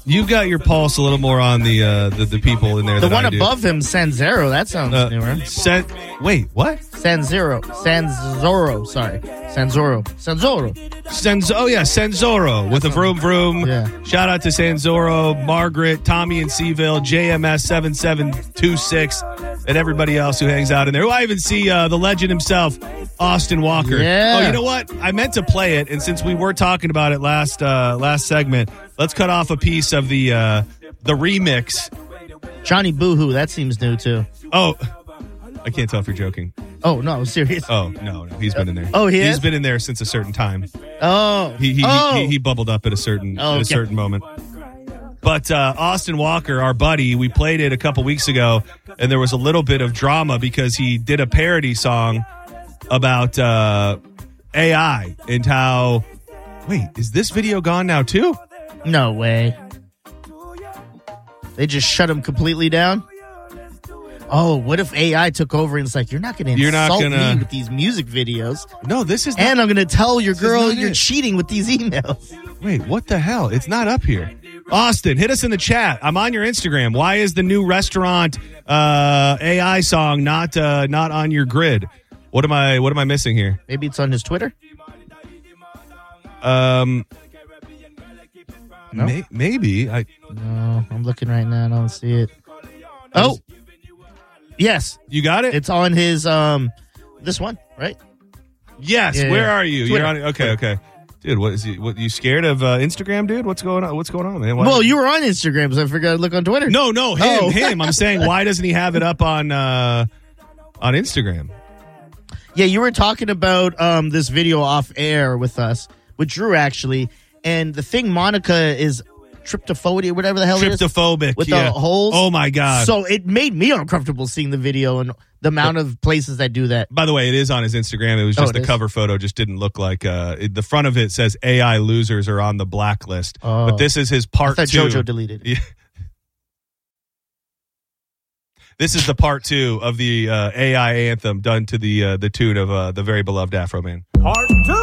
You've got your pulse a little more on the people in there. The than one I do. above him, Sanzero. That sounds newer. Wait, what? Sanzoro. Sorry. Sanzoro. Sanzoro with a vroom vroom. Yeah. Shout out to Sanzoro, Margaret, Tommy in Seaville, JMS 7726, and everybody else who hangs out in there. Who I even see the legend himself, Austin Walker. Yeah. Oh, you know what? I meant to play it, and since we were talking about it last segment, let's cut off a piece of the remix. Johnny Boohoo. That seems new too. Oh, I can't tell if you're joking. Oh no, I'm serious. Oh no, he's been in there. Oh, he's been in there since a certain time. Oh, he bubbled up at a certain moment. But Austin Walker, our buddy, we played it a couple weeks ago, and there was a little bit of drama because he did a parody song about AI and how. Wait, is this video gone now too? No way. They just shut him completely down. Oh, what if AI took over and it's like, you're not going to insult me with these music videos. No, this is and I'm going to tell your girl you're cheating with these emails. Wait, what the hell? It's not up here. Austin, hit us in the chat. I'm on your Instagram. Why is the new restaurant AI song not on your grid? What am I missing here? Maybe it's on his Twitter? No? Maybe. No, I'm looking right now. I don't see it. Oh. Yes. You got it? It's on his, this one, right? Yes. Yeah, Where are you? Twitter. You're on it. Okay. Dude, what you scared of Instagram, dude? What's going on, man? Well, you were on Instagram, so I forgot to look on Twitter. No, him. I'm saying, why doesn't he have it up on Instagram? Yeah, you were talking about this video off air with us, with Drew, actually. And the thing, Monica is tryptophobia, whatever the hell it is. Tryptophobic, with the holes. Oh, my God. So it made me uncomfortable seeing the video and the amount of places that do that. By the way, it is on his Instagram. It was just the cover photo just didn't look like the front of it says AI losers are on the blacklist. Oh. But this is his part 2. JoJo deleted it. Yeah. This is the part 2 of the AI anthem done to the tune of the very beloved Afro Man. Part 2.